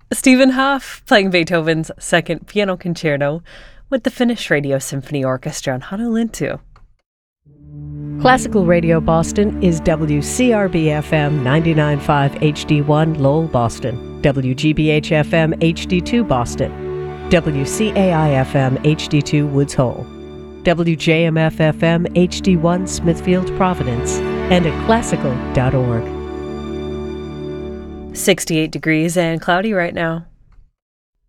Stephen Hoff playing Beethoven's Second Piano Concerto with the Finnish Radio Symphony Orchestra in Honolulu. Classical Radio Boston is WCRB-FM 99.5 HD1 Lowell, Boston, WGBH-FM HD2 Boston, WCAI-FM HD2 Woods Hole, WJMF-FM HD1 Smithfield, Providence, and at classical.org. 68 degrees and cloudy right now.